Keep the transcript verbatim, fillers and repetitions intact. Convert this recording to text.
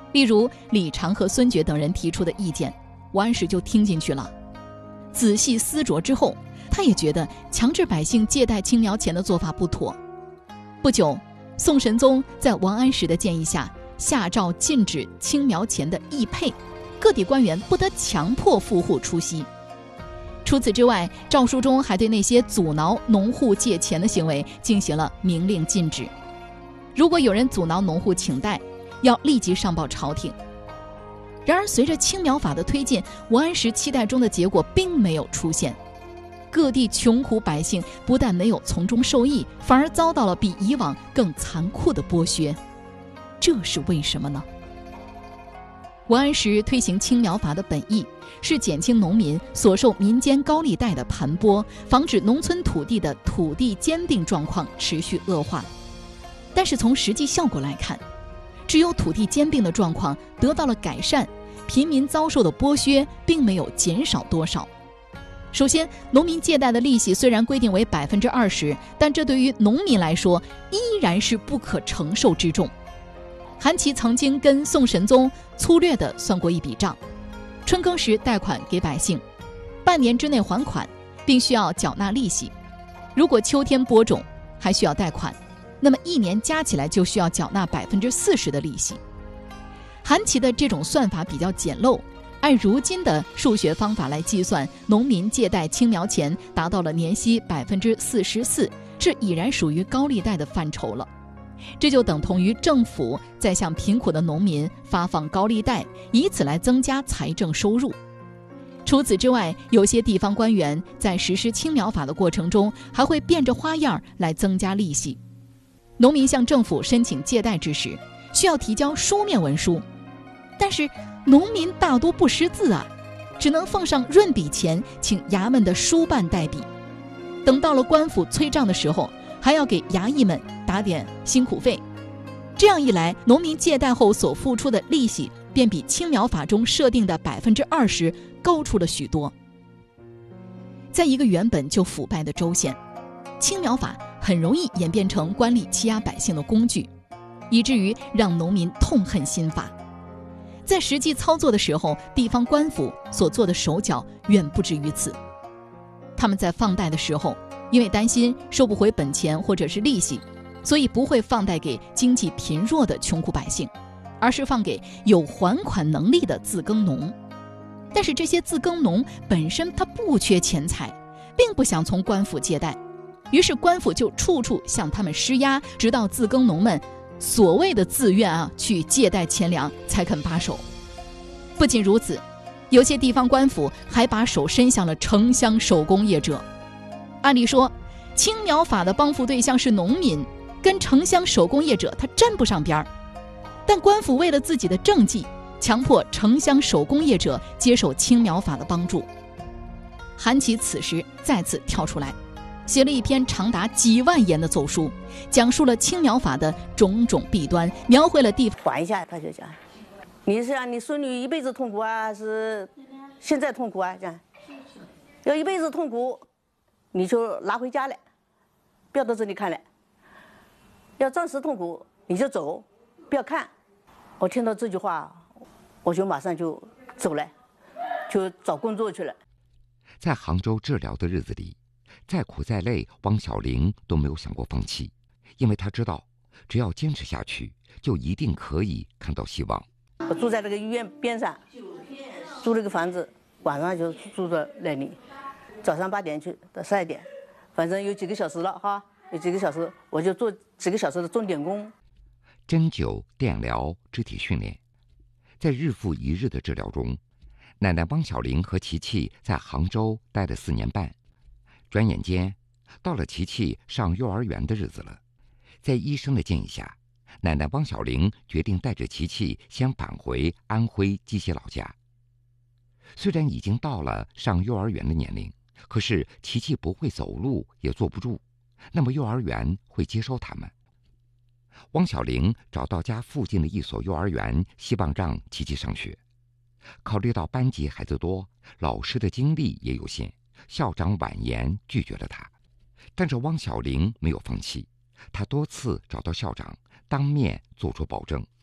例如李长和孙觉等人提出的意见，王安石就听进去了。仔细思酌之后，他也觉得强制百姓借贷青苗钱的做法不妥。不久，宋神宗在王安石的建议下，下诏禁止青苗钱的易配，各地官员不得强迫富户出息。除此之外，诏书中还对那些阻挠农户借钱的行为进行了明令禁止。如果有人阻挠农户请贷，要立即上报朝廷。然而随着青苗法的推进，王安石期待中的结果并没有出现。各地穷苦百姓不但没有从中受益，反而遭到了比以往更残酷的剥削。这是为什么呢？王安石推行青苗法的本意是减轻农民所受民间高利贷的盘剥，防止农村土地的土地兼并状况持续恶化。但是从实际效果来看，只有土地兼并的状况得到了改善，平民遭受的剥削并没有减少多少。首先，农民借贷的利息虽然规定为百分之二十，但这对于农民来说依然是不可承受之重。韩琦曾经跟宋神宗粗略地算过一笔账：春耕时贷款给百姓，半年之内还款，并需要缴纳利息；如果秋天播种，还需要贷款，那么一年加起来就需要缴纳百分之四十的利息。韩琦的这种算法比较简陋，按如今的数学方法来计算，农民借贷青苗钱达到了年息百分之四十四，这已然属于高利贷的范畴了。这就等同于政府在向贫苦的农民发放高利贷，以此来增加财政收入。除此之外，有些地方官员在实施青苗法的过程中，还会变着花样来增加利息。农民向政府申请借贷之时，需要提交书面文书，但是农民大多不识字啊，只能奉上润笔钱，请衙门的书办代笔。等到了官府催账的时候，还要给衙役们打点辛苦费。这样一来，农民借贷后所付出的利息便比青苗法中设定的百分之二十高出了许多。在一个原本就腐败的州县，青苗法很容易演变成官吏欺压百姓的工具，以至于让农民痛恨新法。在实际操作的时候，地方官府所做的手脚远不止于此。他们在放贷的时候，因为担心收不回本钱或者是利息，所以不会放贷给经济贫弱的穷苦百姓，而是放给有还款能力的自耕农。但是这些自耕农本身他不缺钱财，并不想从官府借贷，于是官府就处处向他们施压，直到自耕农们所谓的自愿啊去借贷钱粮才肯罢手。不仅如此，有些地方官府还把手伸向了城乡手工业者。按理说，青苗法的帮扶对象是农民，跟城乡手工业者他沾不上边儿。但官府为了自己的政绩，强迫城乡手工业者接受青苗法的帮助。韩琦此时再次跳出来，写了一篇长达几万言的奏书，讲述了青苗法的种种弊端，描绘了地方。 缓一下，他就讲，你是让你孙女一辈子痛苦啊，还是现在痛苦啊？这样，要一辈子痛苦，你就拿回家来，不要到这里看来。要暂时痛苦，你就走，不要看。我听到这句话，我就马上就走了，就找工作去了。 在杭州治疗的日子里，再苦再累，汪小玲都没有想过放弃，因为她知道，只要坚持下去，就一定可以看到希望。 我住在那个医院边上，租了个房子，晚上就住在那里，早上八点去到十二点，反正有几个小时了哈，有几个小时，我就做几个小时的钟点工。 针灸、电疗、肢体训练，在日复一日的治疗中，奶奶汪小玲和琪琪在杭州待了四年半。转眼间，到了琪琪上幼儿园的日子了。在医生的建议下，奶奶汪小玲决定带着琪琪先返回安徽鸡西老家。虽然已经到了上幼儿园的年龄，可是琪琪不会走路，也坐不住，那么幼儿园会接收他们。汪小玲找到家附近的一所幼儿园，希望让琪琪上学。考虑到班级孩子多，老师的精力也有限，校长婉言拒绝了他。但是汪小玲没有放弃，她多次找到校长，当面做出保证，